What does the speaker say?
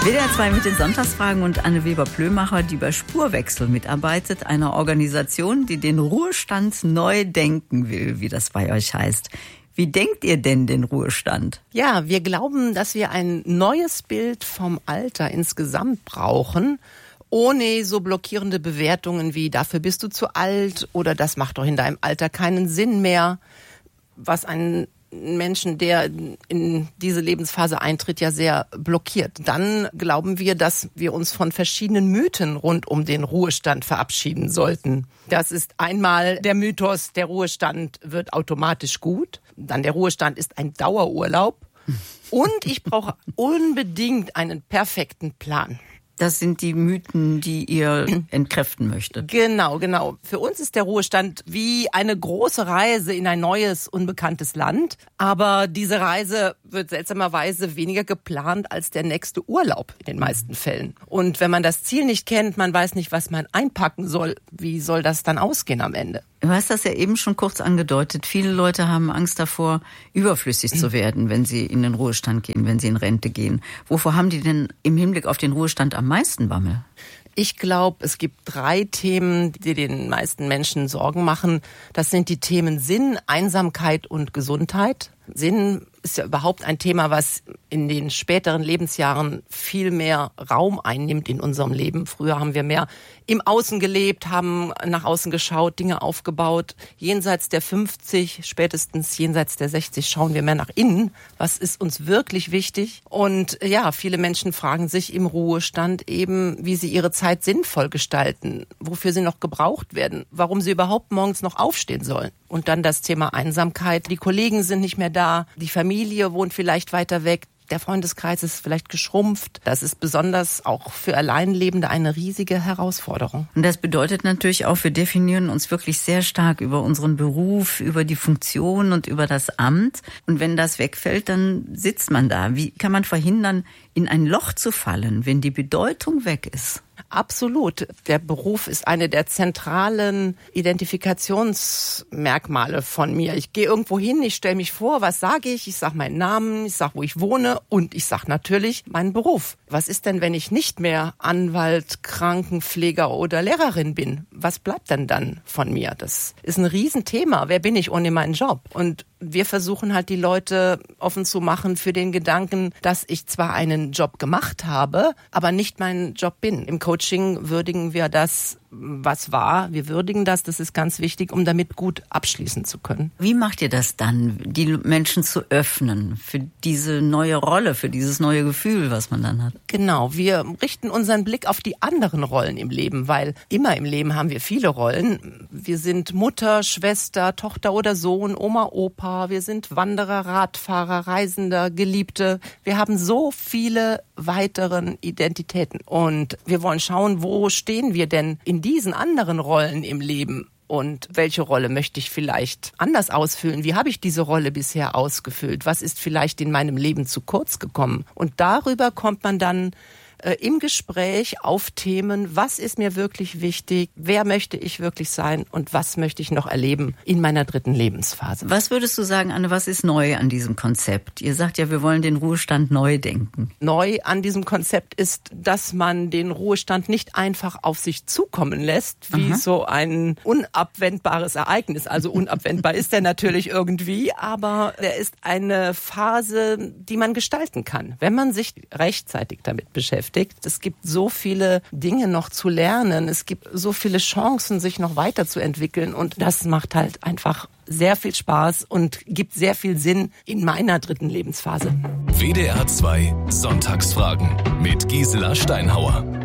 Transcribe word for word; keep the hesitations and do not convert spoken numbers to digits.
W D R zwei mit den Sonntagsfragen und Anne Weber-Plömacher, die bei Spurwechsel mitarbeitet, einer Organisation, die den Ruhestand neu denken will, wie das bei euch heißt. Wie denkt ihr denn den Ruhestand? Ja, wir glauben, dass wir ein neues Bild vom Alter insgesamt brauchen, ohne so blockierende Bewertungen wie dafür bist du zu alt oder das macht doch in deinem Alter keinen Sinn mehr, was einen Menschen, der in diese Lebensphase eintritt, ja sehr blockiert. Dann glauben wir, dass wir uns von verschiedenen Mythen rund um den Ruhestand verabschieden sollten. Das ist einmal der Mythos, der Ruhestand wird automatisch gut. Dann der Ruhestand ist ein Dauerurlaub. Und ich brauche unbedingt einen perfekten Plan. Das sind die Mythen, die ihr entkräften möchtet. Genau, genau. Für uns ist der Ruhestand wie eine große Reise in ein neues, unbekanntes Land. Aber diese Reise wird seltsamerweise weniger geplant als der nächste Urlaub in den meisten Fällen. Und wenn man das Ziel nicht kennt, man weiß nicht, was man einpacken soll, wie soll das dann ausgehen am Ende? Du hast das ja eben schon kurz angedeutet. Viele Leute haben Angst davor, überflüssig zu werden, wenn sie in den Ruhestand gehen, wenn sie in Rente gehen. Wovor haben die denn im Hinblick auf den Ruhestand am meisten Bammel? Ich glaube, es gibt drei Themen, die den meisten Menschen Sorgen machen. Das sind die Themen Sinn, Einsamkeit und Gesundheit. Sinn ist ja überhaupt ein Thema, was in den späteren Lebensjahren viel mehr Raum einnimmt in unserem Leben. Früher haben wir mehr im Außen gelebt, haben nach außen geschaut, Dinge aufgebaut. Jenseits der fünfzig, spätestens jenseits der sechzig schauen wir mehr nach innen. Was ist uns wirklich wichtig? Und ja, viele Menschen fragen sich im Ruhestand eben, wie sie ihre Zeit sinnvoll gestalten, wofür sie noch gebraucht werden, warum sie überhaupt morgens noch aufstehen sollen. Und dann das Thema Einsamkeit. Die Kollegen sind nicht mehr da, die Familie wohnt vielleicht weiter weg, der Freundeskreis ist vielleicht geschrumpft. Das ist besonders auch für Alleinlebende eine riesige Herausforderung. Und das bedeutet natürlich auch, wir definieren uns wirklich sehr stark über unseren Beruf, über die Funktion und über das Amt. Und wenn das wegfällt, dann sitzt man da. Wie kann man verhindern, in ein Loch zu fallen, wenn die Bedeutung weg ist? Absolut. Der Beruf ist eine der zentralen Identifikationsmerkmale von mir. Ich gehe irgendwo hin, ich stelle mich vor, was sage ich? Ich sage meinen Namen, ich sage, wo ich wohne und ich sage natürlich meinen Beruf. Was ist denn, wenn ich nicht mehr Anwalt, Krankenpfleger oder Lehrerin bin? Was bleibt denn dann von mir? Das ist ein Riesenthema. Wer bin ich ohne meinen Job? Und wir versuchen halt die Leute offen zu machen für den Gedanken, dass ich zwar einen Job gemacht habe, aber nicht mein Job bin. Im Coaching würdigen wir das, was war. Wir würdigen das, das ist ganz wichtig, um damit gut abschließen zu können. Wie macht ihr das dann, die Menschen zu öffnen für diese neue Rolle, für dieses neue Gefühl, was man dann hat? Genau, wir richten unseren Blick auf die anderen Rollen im Leben, weil immer im Leben haben wir viele Rollen. Wir sind Mutter, Schwester, Tochter oder Sohn, Oma, Opa, wir sind Wanderer, Radfahrer, Reisender, Geliebte. Wir haben so viele weiteren Identitäten und wir wollen schauen, wo stehen wir denn in diesen anderen Rollen im Leben und welche Rolle möchte ich vielleicht anders ausfüllen? Wie habe ich diese Rolle bisher ausgefüllt? Was ist vielleicht in meinem Leben zu kurz gekommen? Und darüber kommt man dann äh, im Gespräch auf Themen, was ist mir wirklich wichtig, wer möchte ich wirklich sein und was möchte ich noch erleben in meiner dritten Lebensphase. Was würdest du sagen, Anne, was ist neu an diesem Konzept? Ihr sagt ja, wir wollen den Ruhestand neu denken. Neu an diesem Konzept ist, dass man den Ruhestand nicht einfach auf sich zukommen lässt, wie Aha. so ein unabwendbares Ereignis. Also unabwendbar ist er natürlich irgendwie, aber er ist eine Phase, die man gestalten kann, wenn man sich rechtzeitig damit beschäftigt. Es gibt so viele Dinge noch zu lernen, es gibt so viele Chancen, sich noch weiterzuentwickeln und das macht halt einfach sehr viel Spaß und gibt sehr viel Sinn in meiner dritten Lebensphase. W D R zwei Sonntagsfragen mit Gisela Steinhauer.